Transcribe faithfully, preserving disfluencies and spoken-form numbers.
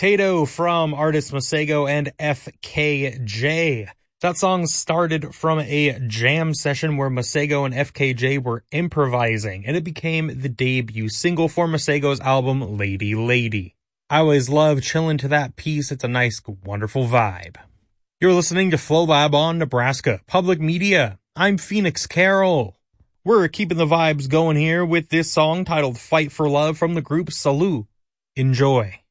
Potato from artists Masego and F K J. That song started from a jam session where Masego and F K J were improvising, and it became the debut single for Masego's album Lady Lady. I always love chilling to that piece. It's a nice, wonderful vibe. You're listening to FlowLab on Nebraska Public Media. I'm Phoenix Carroll. We're keeping the vibes going here with this song titled Fight for Love from the group Salou. Enjoy.